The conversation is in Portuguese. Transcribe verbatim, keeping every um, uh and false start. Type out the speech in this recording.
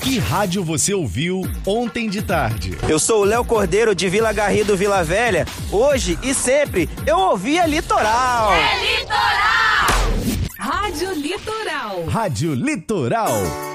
Que rádio você ouviu ontem de tarde? Eu sou o Léo Cordeiro de Vila Garrido, Vila Velha. Hoje e sempre eu ouvia Litoral. É Litoral! Rádio Litoral. Rádio Litoral.